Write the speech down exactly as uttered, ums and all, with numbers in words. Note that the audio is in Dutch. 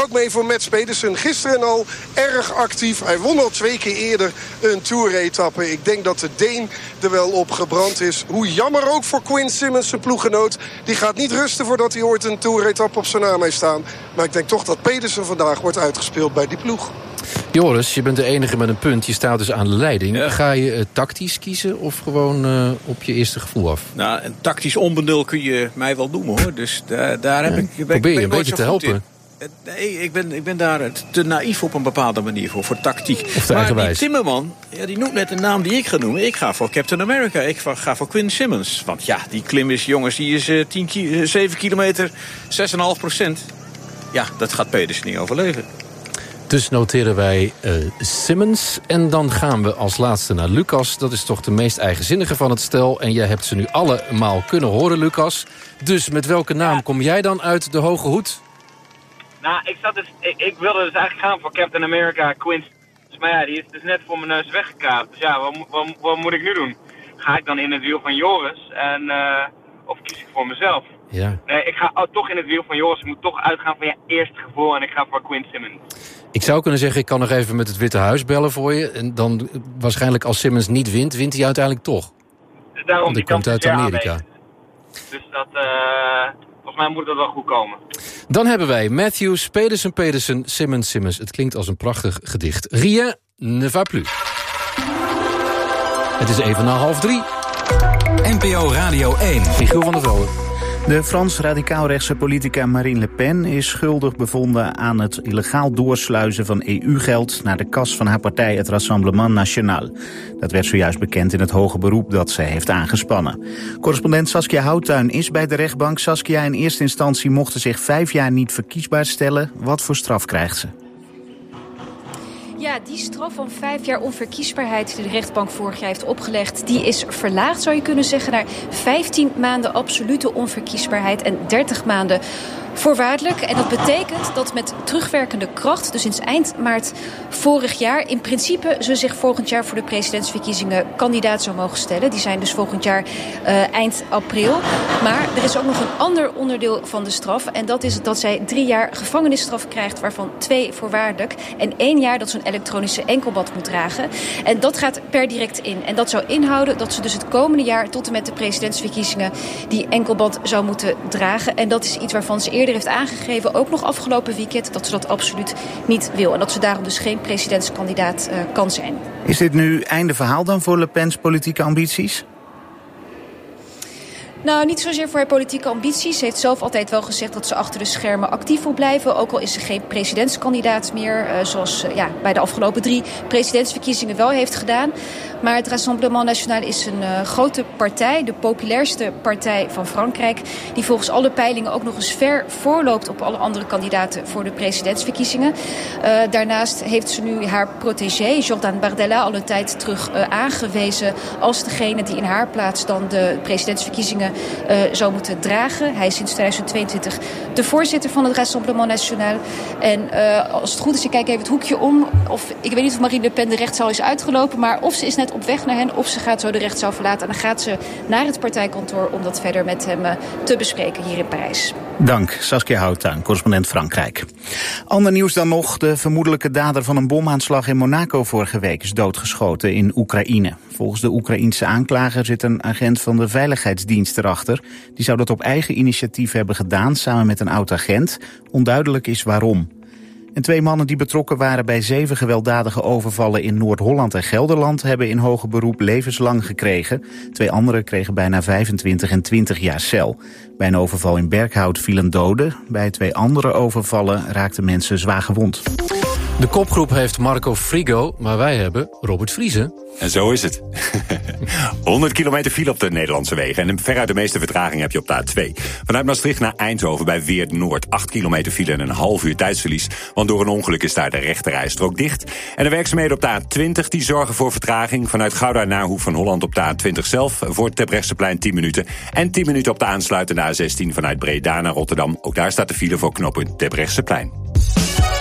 ook mee voor Mats Pedersen. Gisteren al erg actief. Hij won al twee keer eerder een Tour-etappe. Ik denk dat de Deen er wel op gebrand is. Hoe jammer ook voor Quinn Simmons, zijn ploeggenoot. Die gaat niet rusten voordat hij ooit een Tour-etappe op zijn naam heeft staan. Maar ik denk toch dat Pedersen vandaag wordt uitgespeeld bij die ploeg. Joris, je bent de enige met een punt. Je staat dus aan de leiding. Ja. Ga je uh, tactisch kiezen of gewoon uh, op je eerste gevoel af? Nou, een tactisch onbenul kun je mij wel noemen, hoor. Dus daar, daar heb ja. ik... Ben, Probeer je ben een beetje te helpen. Nee, ik ben, ik ben daar te naïef op een bepaalde manier voor, voor tactiek. Of maar die Timmerman, ja, die noemt net een naam die ik ga noemen. Ik ga voor Captain America, ik ga voor Quinn Simmons. Want ja, die klim is, jongens, die is uh, tien ki- zeven kilometer, zes komma vijf procent. Ja, dat gaat Pedersen niet overleven. Dus noteren wij uh, Simmons. En dan gaan we als laatste naar Lucas. Dat is toch de meest eigenzinnige van het stel. En jij hebt ze nu allemaal kunnen horen, Lucas. Dus met welke naam ja. kom jij dan uit de hoge hoed? Nou, ik, zat dus, ik, ik wilde dus eigenlijk gaan voor Captain America, Quinn. Maar ja, die is dus net voor mijn neus weggekaapt. Dus ja, wat, wat, wat moet ik nu doen? Ga ik dan in het wiel van Joris? En, uh, of kies ik voor mezelf? Ja. Nee, ik ga oh, toch in het wiel van Joris. Ik moet toch uitgaan van je eerste gevoel. En ik ga voor Quinn Simmons. Ik zou kunnen zeggen, ik kan nog even met het Witte Huis bellen voor je. En dan waarschijnlijk als Simmons niet wint, wint hij uiteindelijk toch. Daarom, Want hij komt uit Amerika. Aanwezig. Dus dat, uh, volgens mij moet dat wel goed komen. Dan hebben wij Matthews, Pedersen, Pedersen, Simmons, Simmons. Het klinkt als een prachtig gedicht. Rien ne va plus. Het is even na half drie. N P O Radio één. Michiel van der Velde. De Frans-radicaal-rechtse politica Marine Le Pen is schuldig bevonden aan het illegaal doorsluizen van E U-geld naar de kas van haar partij, het Rassemblement National. Dat werd zojuist bekend in het hoge beroep dat zij heeft aangespannen. Correspondent Saskia Houttuin is bij de rechtbank. Saskia, in eerste instantie mochten zich vijf jaar niet verkiesbaar stellen. Wat voor straf krijgt ze? Ja, die straf van vijf jaar onverkiesbaarheid die de rechtbank vorig jaar heeft opgelegd, die is verlaagd, zou je kunnen zeggen, naar vijftien maanden absolute onverkiesbaarheid en dertig maanden voorwaardelijk. En dat betekent dat met terugwerkende kracht, dus sinds eind maart vorig jaar, in principe ze zich volgend jaar voor de presidentsverkiezingen kandidaat zou mogen stellen. Die zijn dus volgend jaar uh, eind april. Maar er is ook nog een ander onderdeel van de straf. En dat is dat zij drie jaar gevangenisstraf krijgt, waarvan twee voorwaardelijk. En één jaar dat ze een elektronische enkelband moet dragen. En dat gaat per direct in. En dat zou inhouden dat ze dus het komende jaar tot en met de presidentsverkiezingen die enkelband zou moeten dragen. En dat is iets waarvan ze eerder heeft aangegeven, ook nog afgelopen weekend, dat ze dat absoluut niet wil. En dat ze daarom dus geen presidentskandidaat uh, kan zijn. Is dit nu einde verhaal dan voor Le Pen's politieke ambities? Nou, niet zozeer voor haar politieke ambities. Ze heeft zelf altijd wel gezegd dat ze achter de schermen actief wil blijven. Ook al is ze geen presidentskandidaat meer. Uh, zoals uh, ja, bij de afgelopen drie presidentsverkiezingen wel heeft gedaan. Maar het Rassemblement National is een uh, grote partij. De populairste partij van Frankrijk. Die volgens alle peilingen ook nog eens ver voorloopt op alle andere kandidaten voor de presidentsverkiezingen. Uh, daarnaast heeft ze nu haar protégé, Jordan Bardella, al een tijd terug uh, aangewezen als degene die in haar plaats dan de presidentsverkiezingen Uh, zou moeten dragen. Hij is sinds tweeduizend tweeëntwintig de voorzitter van het Rassemblement National. En uh, als het goed is, ik kijk even het hoekje om. Of, ik weet niet of Marine Le Pen de rechtszaal is uitgelopen, maar of ze is net op weg naar hen, of ze gaat zo de rechtszaal verlaten. En dan gaat ze naar het partijkantoor om dat verder met hem uh, te bespreken hier in Parijs. Dank, Saskia Houttuin, correspondent Frankrijk. Ander nieuws dan nog. De vermoedelijke dader van een bomaanslag in Monaco vorige week is doodgeschoten in Oekraïne. Volgens de Oekraïense aanklager zit een agent van de veiligheidsdienst erachter. Die zou dat op eigen initiatief hebben gedaan, samen met een oud-agent. Onduidelijk is waarom. En twee mannen die betrokken waren bij zeven gewelddadige overvallen in Noord-Holland en Gelderland hebben in hoger beroep levenslang gekregen. Twee anderen kregen bijna vijfentwintig en twintig jaar cel. Bij een overval in Berkhout vielen doden. Bij twee andere overvallen raakten mensen zwaar gewond. De kopgroep heeft Marco Frigo, maar wij hebben Robert Vriesen. En zo is het. honderd kilometer file op de Nederlandse wegen. En veruit de meeste vertraging heb je op de A twee. Vanuit Maastricht naar Eindhoven bij Weert Noord. acht kilometer file en een half uur tijdsverlies. Want door een ongeluk is daar de rechterrijstrook dicht. En de werkzaamheden op de A twintig die zorgen voor vertraging. Vanuit Gouda naar Hoek van Holland op de A twintig zelf. Voor het Terbrechtseplein tien minuten. En tien minuten op de aansluitende A zestien vanuit Breda naar Rotterdam. Ook daar staat de file voor knooppunt Terbrechtseplein.